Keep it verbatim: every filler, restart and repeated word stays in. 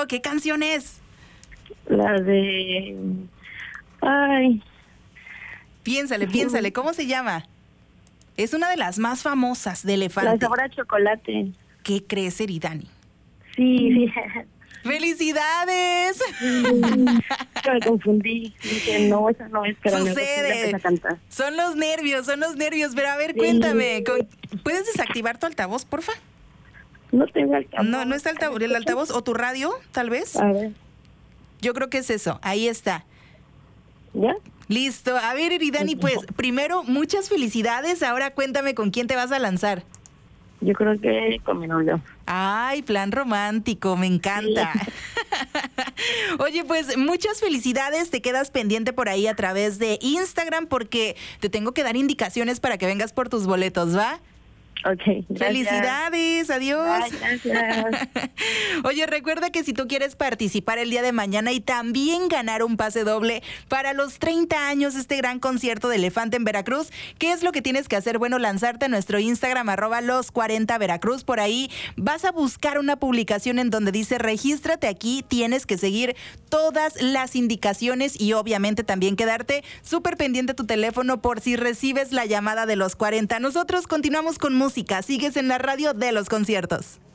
¿Qué canción es? La de... Ay... Piénsale, piénsale, ¿cómo se llama? Es una de las más famosas de Elefante. La sabor a chocolate. ¿Qué crees, Eridani? Sí, sí. ¡Felicidades! Me confundí. Dije, no, esa no es, pero Sucede. A cantar. Son los nervios, son los nervios. Pero a ver, Sí. cuéntame. ¿con- ¿Puedes desactivar tu altavoz, porfa? No tengo altavoz. No, no está altavoz, el altavoz o tu radio, tal vez. A ver, Yo creo que es eso. Ahí está. ¿ya? Listo. A ver, Eridani, pues primero, muchas felicidades. Ahora cuéntame con quién te vas a lanzar. Yo creo que con mi novio. Ay, plan romántico, me encanta. Oye, pues muchas felicidades, te quedas pendiente por ahí a través de Instagram porque te tengo que dar indicaciones para que vengas por tus boletos, ¿va? Ok, gracias. Felicidades, adiós. Ay, gracias. Oye, recuerda que si tú quieres participar el día de mañana y también ganar un pase doble para los treinta años de este gran concierto de Elefante en Veracruz, ¿qué es lo que tienes que hacer? Bueno, lanzarte a nuestro Instagram, arroba los cuarenta Veracruz. Por ahí vas a buscar una publicación en donde dice regístrate aquí, tienes que seguir todas las indicaciones y obviamente también quedarte súper pendiente tu teléfono por si recibes la llamada de los cuarenta. Nosotros continuamos con música. Sigues en la radio de los conciertos.